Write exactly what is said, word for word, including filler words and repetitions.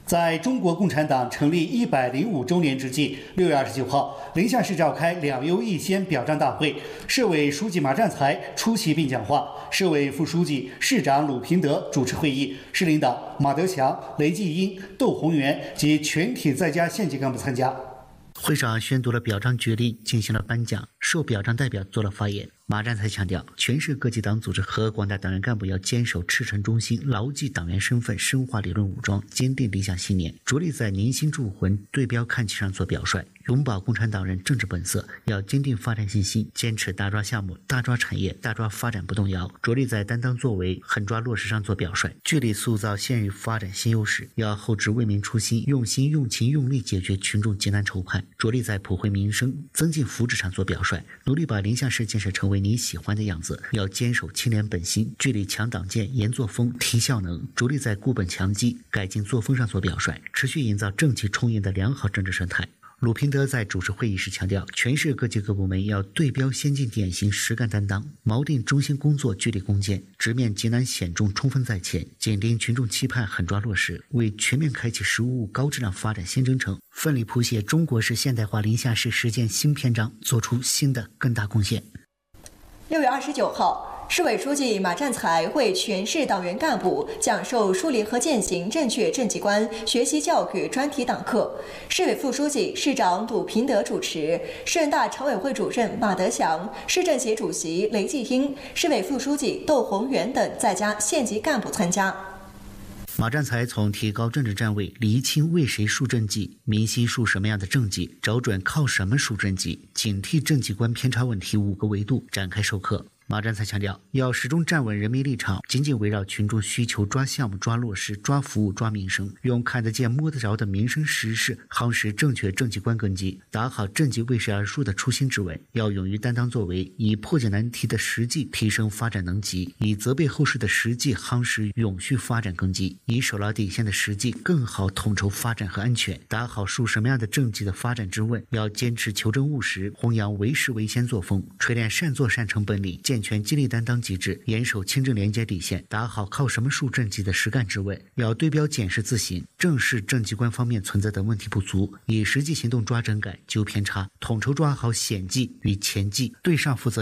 在中国共产党成立一百零五周年之际，六月二十九号，临夏市召开两优一先表彰大会，市委书记马占才出席并讲话，市委副书记、市长鲁平德主持会议，市领导马德强、雷继英、窦宏元及全体在家县级干部参加。 会上宣读了表彰决令，进行了颁奖，受表彰代表做了发言。马占才强调，全市各级党组织和广大党员干部要坚守赤诚忠心，牢记党员身份，深化理论武装，坚定理想信念，着力在凝心铸魂、对标看齐上做表率，永葆共产党人政治本色，要坚定发展信心，坚持大抓项目、大抓产业、大抓发展不动摇，着力在担当作为、狠抓落实上做表率，聚力塑造县域发展新优势，要厚植为民初心，用心、用情、用力解决群众急难愁盼，着力在普惠民生、增进福祉上做表率，努力把临夏市建设成为你喜欢的样子，要坚守清廉本心，聚力强党建、严作风、提效能，着力在固本强基、改进作风上做表率，持续营造正气充盈的良好政治生态。鲁平德在主持会议时强调，全市各级各部门要对标先进典型，实干担当，锚定中心工作，聚力攻坚，直面急难险重，冲锋在前，紧盯群众期盼，狠抓落实，为全面开启十五五高质量发展新征程，奋力谱写中国式现代化临夏市实践新篇章，做出新的更大贡献。 六月二十九号，市委书记马占才为全市党员干部讲授树立和践行正确政绩观学习教育专题党课，市委副书记、市长鲁平德主持，市人大常委会主任马德祥、市政协主席雷继英、市委副书记窦宏元等在家县级干部参加。 马占才从提高政治站位、厘清为谁树政绩、明晰树什么样的政绩、找准靠什么树政绩、警惕政绩观偏差问题五个维度展开授课。马占才强调，要始终站稳人民立场，紧紧围绕群众需求抓项目、抓落实、抓服务、抓民生，用看得见、摸得着的民生实事夯实正确政绩观根基，打好政绩为谁而树的初心之稳。要勇于担当作为，以破解难题的实际提升发展能级，以责备后世的实际夯实永续发展根基，以守牢底线的实际更好统筹发展和安全，打好树什么样的政绩的发展之问。要坚持求真务实，弘扬为实为先作风，锤炼善作善成本领，健全激励担当机制，严守清正廉洁底线，打好靠什么树政绩的实干之问。要对标检视自省，正视政绩观方面存在的问题不足，以实际行动抓整改、纠偏差，统筹抓好险绩与前绩，对上负责